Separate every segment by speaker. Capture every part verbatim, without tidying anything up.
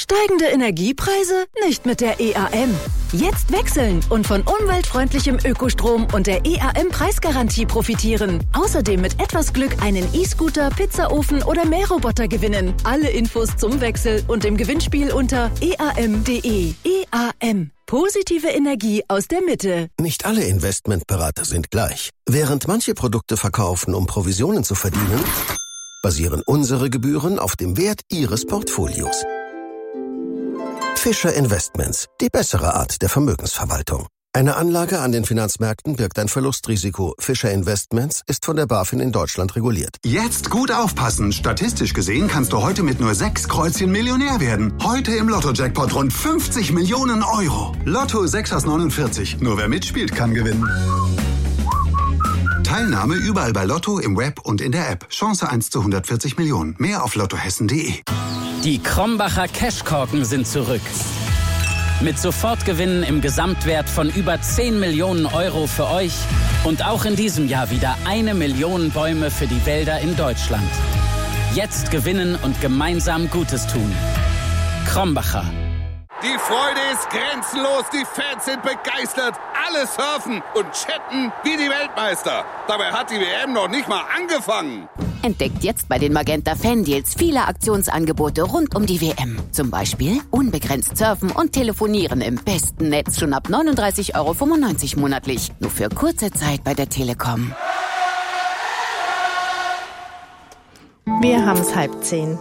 Speaker 1: Steigende Energiepreise? Nicht mit der E A M. Jetzt wechseln und von umweltfreundlichem Ökostrom und der E A M-Preisgarantie profitieren. Außerdem mit etwas Glück einen E-Scooter, Pizzaofen oder Mähroboter gewinnen. Alle Infos zum Wechsel und im Gewinnspiel unter e a m punkt d e. E A M. Positive Energie aus der Mitte.
Speaker 2: Nicht alle Investmentberater sind gleich. Während manche Produkte verkaufen, um Provisionen zu verdienen, basieren unsere Gebühren auf dem Wert Ihres Portfolios. Fischer Investments, die bessere Art der Vermögensverwaltung. Eine Anlage an den Finanzmärkten birgt ein Verlustrisiko. Fischer Investments ist von der BaFin in Deutschland reguliert.
Speaker 3: Jetzt gut aufpassen. Statistisch gesehen kannst du heute mit nur sechs Kreuzchen Millionär werden. Heute im Lotto-Jackpot rund fünfzig Millionen Euro. Lotto sechs aus neunundvierzig. Nur wer mitspielt, kann gewinnen. Teilnahme überall bei Lotto, im Web und in der App. Chance eins zu hundertvierzig Millionen. Mehr auf lottohessen punkt de.
Speaker 4: Die Krombacher Cashkorken sind zurück. Mit Sofortgewinnen im Gesamtwert von über zehn Millionen Euro für euch und auch in diesem Jahr wieder eine Million Bäume für die Wälder in Deutschland. Jetzt gewinnen und gemeinsam Gutes tun. Krombacher.
Speaker 5: Die Freude ist grenzenlos, die Fans sind begeistert, alle surfen und chatten wie die Weltmeister. Dabei hat die W M noch nicht mal angefangen.
Speaker 6: Entdeckt jetzt bei den Magenta Fan-Deals viele Aktionsangebote rund um die W M. Zum Beispiel unbegrenzt surfen und telefonieren im besten Netz schon ab neununddreißig Euro fünfundneunzig monatlich. Nur für kurze Zeit bei der Telekom.
Speaker 7: Wir haben es halb zehn.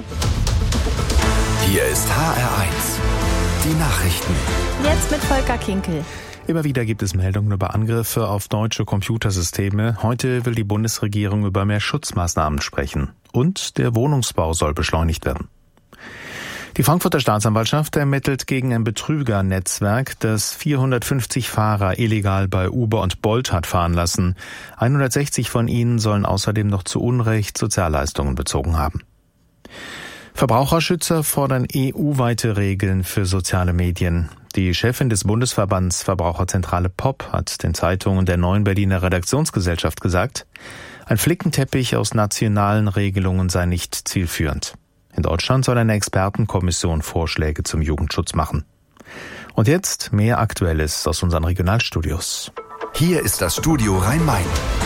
Speaker 8: Hier ist H R eins. Die Nachrichten.
Speaker 7: Jetzt mit Volker Kinkel.
Speaker 9: Immer wieder gibt es Meldungen über Angriffe auf deutsche Computersysteme. Heute will die Bundesregierung über mehr Schutzmaßnahmen sprechen. Und der Wohnungsbau soll beschleunigt werden. Die Frankfurter Staatsanwaltschaft ermittelt gegen ein Betrügernetzwerk, das vierhundertfünfzig Fahrer illegal bei Uber und Bolt hat fahren lassen. hundertsechzig von ihnen sollen außerdem noch zu Unrecht Sozialleistungen bezogen haben. Verbraucherschützer fordern E U-weite Regeln für soziale Medien. Die Chefin des Bundesverbands Verbraucherzentrale P O P hat den Zeitungen der Neuen Berliner Redaktionsgesellschaft gesagt, ein Flickenteppich aus nationalen Regelungen sei nicht zielführend. In Deutschland soll eine Expertenkommission Vorschläge zum Jugendschutz machen. Und jetzt mehr Aktuelles aus unseren Regionalstudios.
Speaker 8: Hier ist das Studio Rhein-Main.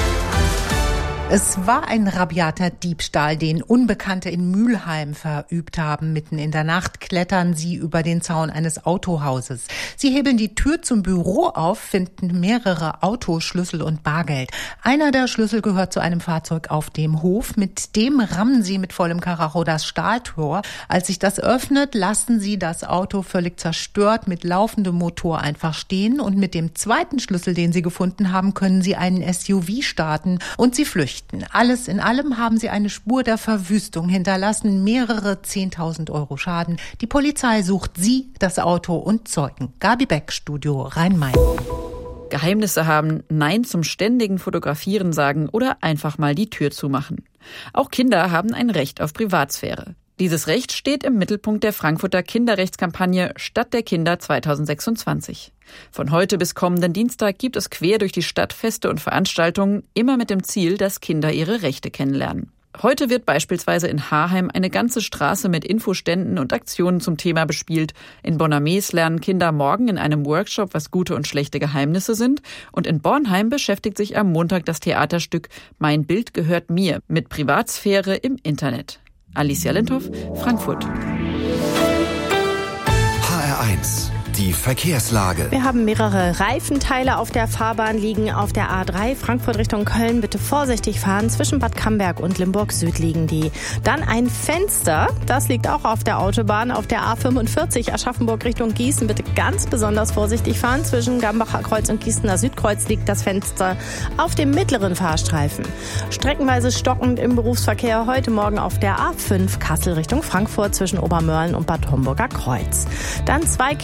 Speaker 10: Es war ein rabiater Diebstahl, den Unbekannte in Mülheim verübt haben. Mitten in der Nacht klettern sie über den Zaun eines Autohauses. Sie hebeln die Tür zum Büro auf, finden mehrere Autoschlüssel und Bargeld. Einer der Schlüssel gehört zu einem Fahrzeug auf dem Hof. Mit dem rammen sie mit vollem Karacho das Stahltor. Als sich das öffnet, lassen sie das Auto völlig zerstört mit laufendem Motor einfach stehen. Und mit dem zweiten Schlüssel, den sie gefunden haben, können sie einen S U V starten und sie flüchten. Alles in allem haben sie eine Spur der Verwüstung hinterlassen, mehrere zehntausend Euro Schaden. Die Polizei sucht sie, das Auto und Zeugen. Gabi Beck, Studio Rhein-Main.
Speaker 11: Geheimnisse haben, Nein zum ständigen Fotografieren sagen oder einfach mal die Tür zumachen. Auch Kinder haben ein Recht auf Privatsphäre. Dieses Recht steht im Mittelpunkt der Frankfurter Kinderrechtskampagne Stadt der Kinder zweitausendsechsundzwanzig. Von heute bis kommenden Dienstag gibt es quer durch die Stadt Feste und Veranstaltungen, immer mit dem Ziel, dass Kinder ihre Rechte kennenlernen. Heute wird beispielsweise in Haarheim eine ganze Straße mit Infoständen und Aktionen zum Thema bespielt. In Bonnermees lernen Kinder morgen in einem Workshop, was gute und schlechte Geheimnisse sind. Und in Bornheim beschäftigt sich am Montag das Theaterstück Mein Bild gehört mir mit Privatsphäre im Internet. Alicia Lindhoff, Frankfurt.
Speaker 8: H R eins. Die Verkehrslage.
Speaker 7: Wir haben mehrere Reifenteile auf der Fahrbahn liegen. Auf der A drei Frankfurt Richtung Köln bitte vorsichtig fahren. Zwischen Bad Camberg und Limburg Süd liegen die. Dann ein Fenster, das liegt auch auf der Autobahn. Auf der A fünfundvierzig Aschaffenburg Richtung Gießen bitte ganz besonders vorsichtig fahren. Zwischen Gambacher Kreuz und Gießener Südkreuz liegt das Fenster auf dem mittleren Fahrstreifen. Streckenweise stockend im Berufsverkehr heute Morgen auf der A fünf Kassel Richtung Frankfurt zwischen Obermörlen und Bad Homburger Kreuz. Dann zwei Kilometer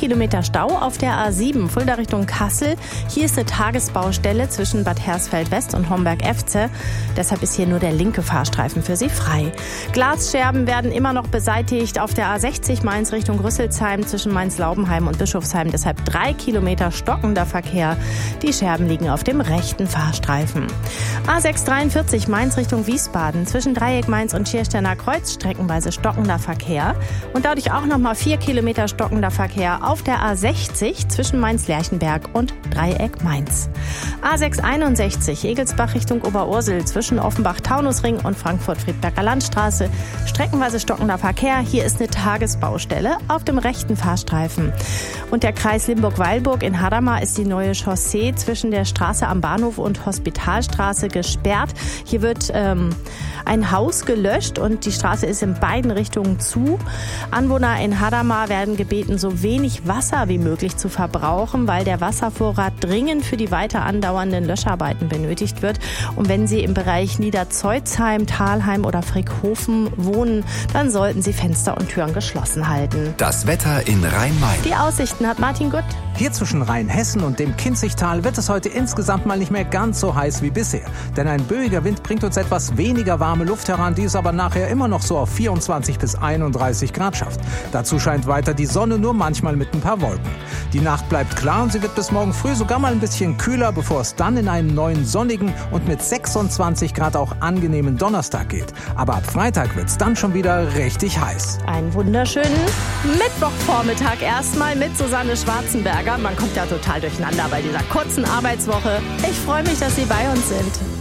Speaker 7: Stau auf der A sieben, Fulda Richtung Kassel. Hier ist eine Tagesbaustelle zwischen Bad Hersfeld-West und Homberg-Efze. Deshalb ist hier nur der linke Fahrstreifen für Sie frei. Glasscherben werden immer noch beseitigt auf der A sechzig Mainz Richtung Rüsselsheim zwischen Mainz-Laubenheim und Bischofsheim. Deshalb drei Kilometer stockender Verkehr. Die Scherben liegen auf dem rechten Fahrstreifen. A sechs dreiundvierzig Mainz Richtung Wiesbaden zwischen Dreieck Mainz und Schiersteiner Kreuz streckenweise stockender Verkehr. Und dadurch auch nochmal vier Kilometer stockender Verkehr auf der A sechzig zwischen Mainz-Lerchenberg und Dreieck Mainz. A sechs einundsechzig Egelsbach Richtung Oberursel zwischen Offenbach-Taunusring und Frankfurt-Friedberger Landstraße. Streckenweise stockender Verkehr. Hier ist eine Tagesbaustelle auf dem rechten Fahrstreifen. Und der Kreis Limburg-Weilburg in Hadamar ist die neue Chaussee zwischen der Straße am Bahnhof und Hospitalstraße gesperrt. Hier wird ähm, ein Haus gelöscht und die Straße ist in beiden Richtungen zu. Anwohner in Hadamar werden gebeten, so wenig Wasser wie möglich zu verbrauchen, weil der Wasservorrat dringend für die weiter andauernden Löscharbeiten benötigt wird. Und wenn Sie im Bereich Niederzeuzheim, Thalheim oder Frickhofen wohnen, dann sollten Sie Fenster und Türen geschlossen halten.
Speaker 8: Das Wetter in Rhein-Main.
Speaker 7: Die Aussichten hat Martin Gutt.
Speaker 12: Hier zwischen Rheinhessen und dem Kinzigtal wird es heute insgesamt mal nicht mehr ganz so heiß wie bisher. Denn ein böiger Wind bringt uns etwas weniger warme Luft heran, die es aber nachher immer noch so auf vierundzwanzig bis einunddreißig Grad schafft. Dazu scheint weiter die Sonne, nur manchmal mit ein paar Wolken. Die Nacht bleibt klar und sie wird bis morgen früh sogar mal ein bisschen kühler, bevor es dann in einen neuen sonnigen und mit sechsundzwanzig Grad auch angenehmen Donnerstag geht. Aber ab Freitag wird es dann schon wieder richtig heiß.
Speaker 7: Einen wunderschönen Mittwochvormittag erstmal mit Susanne Schwarzenberger. Man kommt ja total durcheinander bei dieser kurzen Arbeitswoche. Ich freue mich, dass Sie bei uns sind.